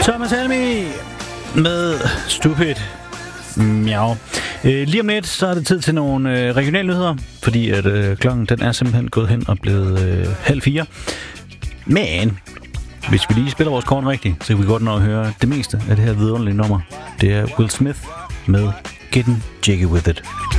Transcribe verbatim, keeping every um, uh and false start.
Thomas Helmi med Stupid Miau. Øh, lige om lidt, så er det tid til nogle øh, regionale nyheder, fordi at øh, klokken den er simpelthen gået hen og blevet øh, halv fire. Men hvis vi lige spiller vores kort rigtigt, så kan vi godt nå at høre det meste af det her vidunderlige nummer. Det er Will Smith med Getting Jiggy With It.